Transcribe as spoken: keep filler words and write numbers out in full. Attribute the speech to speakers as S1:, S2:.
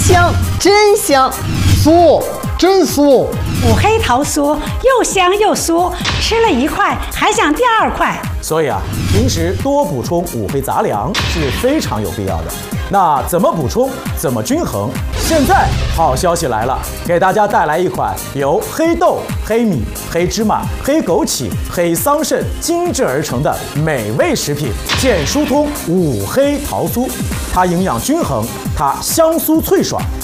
S1: 香，真香！
S2: 酥，真酥！
S3: 五黑桃酥又香又酥，吃了一块还想第二块。
S4: 所以啊，平时多补充五黑杂粮是非常有必要的。那怎么补充，怎么均衡？现在好消息来了，给大家带来一款由黑豆、黑米、黑芝麻、黑枸杞、黑桑葚精制而成的美味食品——健疏通五黑桃酥。它营养均衡，它香酥脆爽，